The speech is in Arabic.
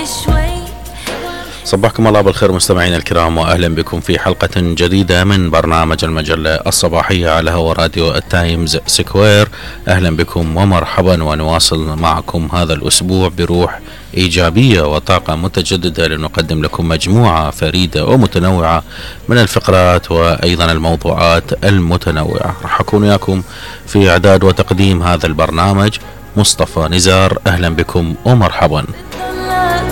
صبحكم الله بالخير مستمعينا الكرام، واهلا بكم في حلقة جديدة من برنامج المجلة الصباحية على هوا راديو التايمز سكوير. اهلا بكم ومرحبا، ونواصل معكم هذا الاسبوع بروح ايجابية وطاقة متجددة لنقدم لكم مجموعة فريدة ومتنوعة من الفقرات وايضا الموضوعات المتنوعة. راح اكون وياكم في اعداد وتقديم هذا البرنامج مصطفى نزار. اهلا بكم ومرحبا.